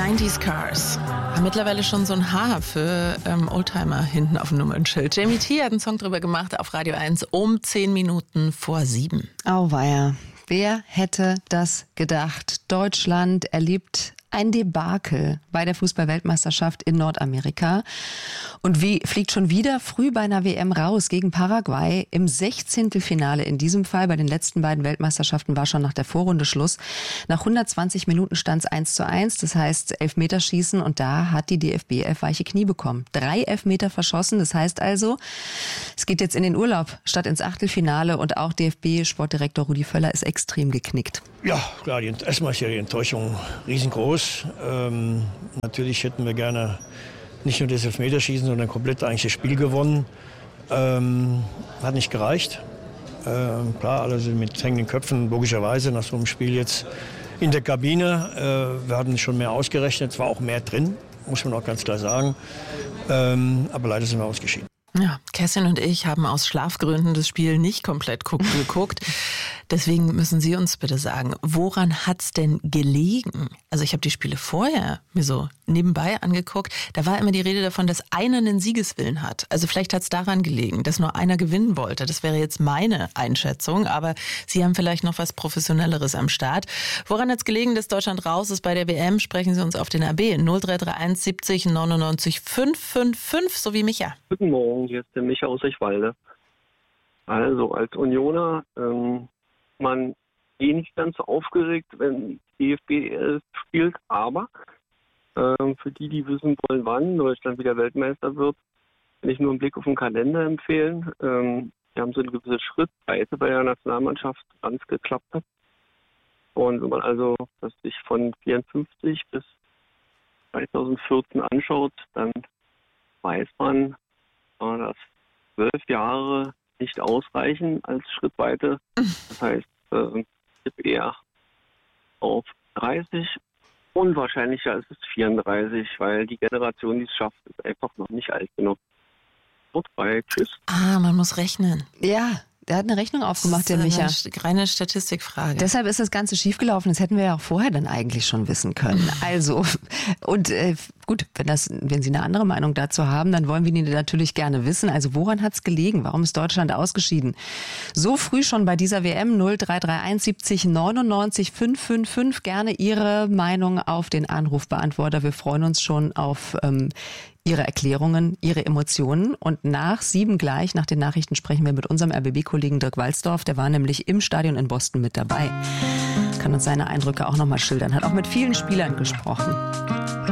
90s Cars. Haben mittlerweile schon so ein Haar für Oldtimer hinten auf dem Nummernschild. Jamie T. hat einen Song drüber gemacht auf Radio 1 um 10 Minuten vor 7. Auweia. Wer hätte das gedacht? Deutschland erlebt ein Debakel bei der Fußball-Weltmeisterschaft in Nordamerika und fliegt schon wieder früh bei einer WM raus gegen Paraguay im 16. Finale. In diesem Fall bei den letzten beiden Weltmeisterschaften war schon nach der Vorrunde Schluss. Nach 120 Minuten stand es 1:1, das heißt Elfmeterschießen, und da hat die DFB 11 weiche Knie bekommen. 3 Elfmeter verschossen, das heißt also, es geht jetzt in den Urlaub statt ins Achtelfinale, und auch DFB-Sportdirektor Rudi Völler ist extrem geknickt. Ja, klar, erstmal ist ja die Enttäuschung riesengroß. Natürlich hätten wir gerne nicht nur das Elfmeterschießen, sondern komplett eigentlich das Spiel gewonnen. Hat nicht gereicht. Klar, alle sind mit hängenden Köpfen, logischerweise, nach so einem Spiel jetzt in der Kabine. Wir hatten schon mehr ausgerechnet, es war auch mehr drin, muss man auch ganz klar sagen. Aber leider sind wir ausgeschieden. Ja, Kerstin und ich haben aus Schlafgründen das Spiel nicht komplett geguckt. Deswegen müssen Sie uns bitte sagen, woran hat's denn gelegen? Also ich habe die Spiele vorher mir so nebenbei angeguckt. Da war immer die Rede davon, dass einer einen Siegeswillen hat. Also vielleicht hat's daran gelegen, dass nur einer gewinnen wollte. Das wäre jetzt meine Einschätzung. Aber Sie haben vielleicht noch was Professionelleres am Start. Woran hat's gelegen, dass Deutschland raus ist bei der WM? Sprechen Sie uns auf den AB 0331 70 99 555, so wie Micha. Guten Morgen, hier ist der Micha aus Eichwalde. Also als Unioner, man nicht ganz so aufgeregt, wenn DFB spielt, aber für die wissen wollen, wann Deutschland wieder Weltmeister wird, kann ich nur einen Blick auf den Kalender empfehlen. Wir haben so eine gewisse Schrittweite bei der Nationalmannschaft, wann es geklappt hat. Und wenn man also das sich von 54 bis 2014 anschaut, dann weiß man, dass 12 Jahre nicht ausreichen als Schrittweite. Das heißt, ich tippe eher auf 30. Unwahrscheinlicher ist es 34, weil die Generation, die es schafft, ist einfach noch nicht alt genug. Vorbei, tschüss. Man muss rechnen. Ja, der hat eine Rechnung aufgemacht, der Micha. Das ist eine reine Statistikfrage. Deshalb ist das Ganze schiefgelaufen. Das hätten wir ja auch vorher dann eigentlich schon wissen können. Also, und gut, wenn Sie eine andere Meinung dazu haben, dann wollen wir die natürlich gerne wissen. Also, woran hat es gelegen? Warum ist Deutschland ausgeschieden? So früh schon bei dieser WM 0331 70 99 555. Gerne Ihre Meinung auf den Anrufbeantworter. Wir freuen uns schon auf Ihre Erklärungen, Ihre Emotionen. Und nach 7 gleich, nach den Nachrichten, sprechen wir mit unserem RBB-Kollegen Dirk Walsdorf. Der war nämlich im Stadion in Boston mit dabei. Kann uns seine Eindrücke auch nochmal schildern. Hat auch mit vielen Spielern gesprochen.